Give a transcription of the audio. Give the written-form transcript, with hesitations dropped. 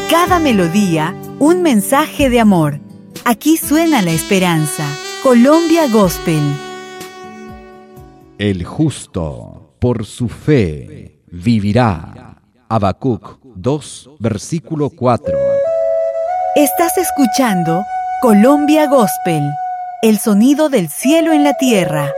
Cada melodía, un mensaje de amor. Aquí suena la esperanza. Colombia Gospel. El justo, por su fe, vivirá. Habacuc 2, versículo 4. Estás escuchando Colombia Gospel, el sonido del cielo en la tierra.